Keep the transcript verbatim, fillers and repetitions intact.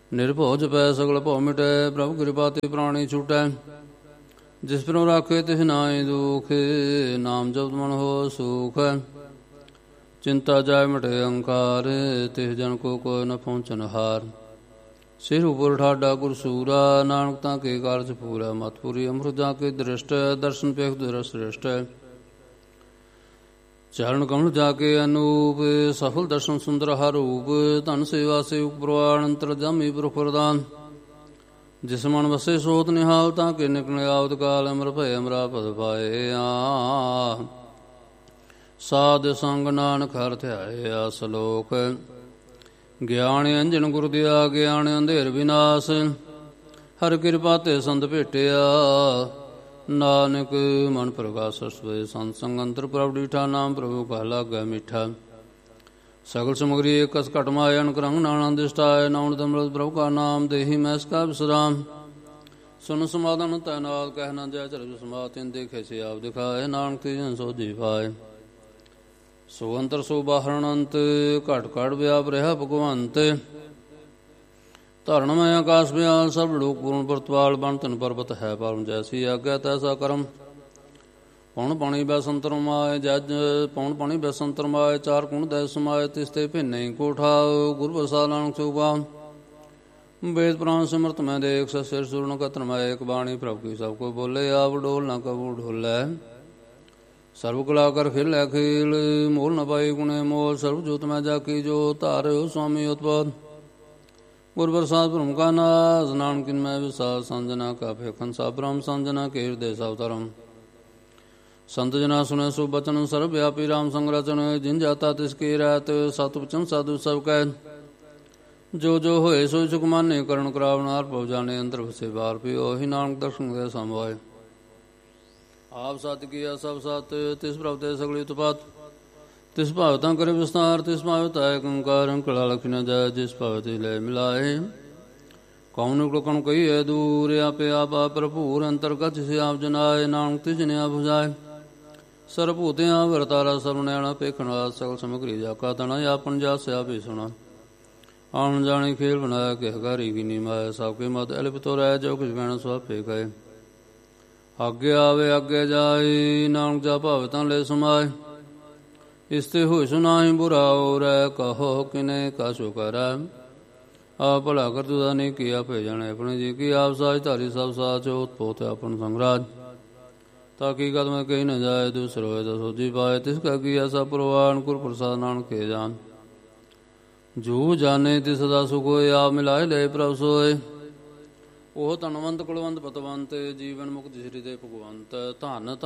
ਨਿਰਭਉ ਜਪੈ ਸਗਲ ਭਉ ਮਿਟੈ, ਪ੍ਰਭੁ ਕਿਰਪਾ ਤੇ ਪ੍ਰਾਣੀ ਛੂਟੈ। ਜਿਸ ਪ੍ਰਭੁ ਰਾਖੇ ਤਿਸ ਨਾਹੀ ਦੁਖ, ਨਾਮ ਜਪਤ ਮਨ ਹੋ ਸੁਖ। ਚਿੰਤਾ ਜਾਇ ਮਿਟੇ ਅਹੰਕਾਰ, ਤਿਸ ਜਨ ਕੋ ਕੋਇ ਨ ਪਹੁੰਚਨ ਹਾਰ। ਸਿਰ ਉਪਰ ਠਾਡਾ ਗੁਰ ਸੂਰਾ, ਨਾਨਕ ਤਾਂ ਕੇ ਕਾਰਜ ਪੂਰਾ। ਮਤਪੁਰੀ ਅੰਮ੍ਰਿਤ ਜਾ ਕੇ ਦ੍ਰਿਸ਼ਟ, ਦਰਸ਼ਨ ਪੇਖ ਦਰਸ ਸ੍ਰਿਸ਼ਟ। ਚਰਨ ਕਮਲ ਜਾ ਕੇ ਅਨੂਪ, ਸਫਲ ਦਰਸ਼ਨ ਸੁੰਦਰ ਹਰ ਰੂਪ। ਧਨ ਸੇਵਾ ਸੇਵਕ ਪ੍ਰਵਾਨ, ਅੰਤਰ ਜਾਮੀ ਪੁਰਖ ਪ੍ਰਦਾਨ। ਜਿਸ ਮਨ ਵਸੇ ਸੋਤ ਨਿਹਾਲ, ਤਾਂ ਕਿ ਨਿਕਲ ਆਵਤ ਕਾਲ। ਅਮਰ ਭੈ ਅਮਰਾ ਪਦ ਪਾਏ ਆ, ਸਾਧ ਸੰਗ ਨਾਨਕ ਹਰਿ ਧਿਆਏ। ਸਲੋਕ ਗਿਆਨ ਅੰਜਨ ਗੁਰ ਦਿਆ, ਗਿਆਨ ਅੰਧੇਰ ਵਿਨਾਸ਼। ਹਰਿ ਕਿਰਪਾ ਤੇ ਸੰਤ ਭੇਟਿਆ, ਨਾਨਕ ਮਨ ਪ੍ਰਗਾਸ ਸੋਏ। ਸੰਤ ਸੰਗ ਅੰਤਰ ਪ੍ਰਭ ਡੀਠਾ, ਨਾਮ ਪ੍ਰਭੂ ਕਾ ਲਾਗੈ ਮਿੱਠਾ। ਸਗਲ ਸਮਗਰੀ ਏਕਸ ਘਟ ਮਾਇ, ਅਨਕ ਰੰਗ ਨਾਣਾ ਦਿਸ਼ਟਾਇ। ਨਾਉਣ ਦਮਰਤ ਪ੍ਰਭੂ ਕਾ ਨਾਮ, ਦੇਹੀ ਮੈਂ ਸਕਾ ਵਿਸਰਾਮ। ਸੁਨ ਸਮਾਧਨ ਤੈ ਨਾਲ, ਕਹਿ ਨਾ ਜੈ ਚਰਜ ਸਮਾਧ। ਤਿਨ ਦੇਖੇ ਸੇ ਆਪ ਦਿਖਾਏ, ਨਾਨਕ ਤੀਜਨ ਸੋਧੀ ਪਾਏ। ਸੋ ਅੰਤਰ ਸੋ ਬਾਹਰ ਅਨੰਤ, ਘਟ ਘਟ ਵਿਆਪ ਰਿਹਾ ਭਗਵੰਤ। ਧਰਨ ਮੈਂ ਆਕਾਸ਼ ਬਿਆਲ, ਸਭ ਲੋਕ ਪੂਰਨ ਪ੍ਰਤਪਾਲ। ਬਣ ਧਨ ਪਰਬਤ ਹੈ ਪਰਮ, ਜੈਸੀ ਆਗਿਆ ਤੈਸਾ ਕਰਮ। ਪੌਣ ਪਾਣੀ ਬੈਸੰਤਰ ਮਾਏ, ਜਜ ਪੌਣ ਪਾਣੀ ਬੈਸੰਤਰ ਮਾਏ। ਚਾਰ ਕੁਣ ਦੈ ਸਮਾਏ, ਤਿਸ ਤੇ ਭਿੰਨੇ ਕੋਠਾਉ। ਗੁਰ ਪ੍ਰਸਾਦਿ ਨਾਨਕ ਸੁਭਾ, ਵੇਦ ਪੁਰਾਣ ਸਿਮਰਤ ਮੈਂ ਦੇਖ। ਸਿਰ ਸੁਰਨ ਕਤਨ ਮੈਂ ਏਕ ਬਾਣੀ, ਪ੍ਰਭ ਕੀ ਸਭ ਕੋ ਬੋਲੇ। ਆਪ ਡੋਲ ਨਾ ਕਬੂ ਢੋਲੈ, ਸਰਬ ਕਲਾ ਕਰ ਖੇਲੈ ਖੇਲ। ਮੋਲ ਨ ਪਾਈ ਗੁਣੇ ਮੋਲ, ਸਰਬ ਜੋਤ ਮੈਂ ਜਾ ਕੀ ਜੋਤ। ਧਾਰਿਓ ਸੁਆਮੀ ਉਤਪਾਦ, ਗੁਰ ਪ੍ਰਸਾਦਿ ਭ੍ਰਮ ਕਾ ਨਾਸ। ਨਾਨਕ ਕਿਨ ਮੈਂ ਵਿਸਾਰ, ਸੰਜਨਾ ਕਾ ਫੇਖਨ ਸਭ ਬ੍ਰਹਮ। ਸੰਜਨਾ ਕੇ ਹਿਰਦੇ ਸਭ ਧਰਮ, ਸੰਤ ਜਨਾ ਸੁਣੈ ਸੋ ਬਚਨ। ਸਰਬ ਵਿਆਪੀ ਰਾਮ ਸੰਗ ਰਚਨ, ਜਿਨ ਜਾਤਾ ਤਿਸ ਕੀ ਰਹਿਤ। ਸਤ ਬਚਨ ਸਾਧੂ ਸਭ ਕਹਿ, ਜੋ ਜੋ ਹੋਏ ਸੋ ਸੁਖ ਮਾਨੇ। ਕਰਨ ਕਰਾਵਨਾਰ ਭਉ ਜਾਣੇ, ਅੰਦਰ ਵਸੇ ਬਾਹਰ ਪਿਓ। ਹੀ ਨਾਨਕ ਦਰਸ਼ਨ ਦੇ ਸੰਭਾਏ। ਆਪ ਸਤ ਕੀਆ ਸਭ ਸਤ, ਤਿਸ ਪ੍ਰਭ ਤੇ ਸਗਲੀ ਉਤਪਾਤ। ਤਿਸ ਭਾਵ ਤਾਂ ਕਰੇ ਵਿਸਤਾਰ, ਤਿਸ ਭਾਵ ਤਾਂ ਏਕ ਓੰਕਾਰ। ਅੰਕਲਾ ਲਖਿ ਨ ਜਾਇ, ਜਿਸ ਭਾਵ ਤੇ ਲੈ ਮਿਲਾਏ। ਕੌਣ ਨਿਕਲ ਕਣ ਕਹੀਏ ਦੂਰ, ਆਪੇ ਆਪਾ ਭਰਪੂਰ। ਅੰਤਰਗਤ ਜਿਸ ਆਪ ਜਨਾਏ, ਨਾਨਕ ਤਿਸ ਨੇ ਆਪ ਬੁਝਾਏ। ਸਰਭੂਤਿਆਂ ਵਰਤਾਰਾ ਸਭ ਨੈਣਾ, ਪੇਖਣ ਸਗਲ ਸਮਗਰੀ ਜਾ ਕਾ ਤਣਾ। ਆਪਨ ਜਾ ਸਿਆ ਵੀ ਸੁਣਾ, ਆਣ ਜਾਣੇ ਖੇਲ ਬਣਾਇਆ। ਕਿ ਹਕਾਰੀ ਕੀ ਨੀ ਮਾਇਆ, ਸਭ ਕੇ ਮਤ ਅਲਿਪ ਤੋ ਰਹਿ। ਜੋ ਕੁਛ ਕਹਿਣਾ ਸੋ ਆਪੇ ਕਹੇ। ਅੱਗੇ ਆਵੇ ਅੱਗੇ ਜਾਏ, ਨਾਨਕ ਜਾ ਭਾਵੇ ਤਾਂ ਲੈ ਸਮਾਏ। ਇਸ ਤੇ ਹੋਇ ਸੁਨਾਹੀ ਬੁਰਾ ਹੋਰੈ, ਕਹੋ ਕਿਨੇ ਕਾਸੋ ਕਰੈ। ਆਪ ਭਲਾ ਕਰ ਤੁਦਾ ਨਹੀਂ ਕੀਆ, ਭੇ ਜਾਣੇ ਆਪਣੇ ਜੀ ਕੀ। ਆਪ ਸਾਜ ਧਾਰੀ ਸਭ ਸਾਚ, ਓਤ ਪੋਤ ਆਪਨ ਸੰਗਰਾਜ। ਤਾਂ ਕੀ ਕਦਮ ਕਹੀ ਨ ਜਾਏ, ਦੂਸਰ ਹੋਏ ਤਾਂ ਸੋਝੀ ਪਾਏ। ਤਿਸ ਕਾ ਕੀਆ ਸਭ ਪ੍ਰਵਾਨ, ਗੁਰ ਪ੍ਰਸਾਦਿ ਨਾਨਕ ਕੇ ਜਾਨ। ਜੋ ਜਾਣੇ ਤਿਸ ਦਾ ਸੁਖ ਹੋਏ, ਆਪ ਮਿਲਾਏ ਲੈ ਪ੍ਰਭ ਸੋਏ। ਉਹ ਧਨਵੰਤ ਕੁਲਵੰਤ ਪਤਵੰਤ, ਜੀਵਨ ਮੁਕਤ ਸ੍ਰੀ ਦੇ ਭਗਵੰਤ। ਧਨ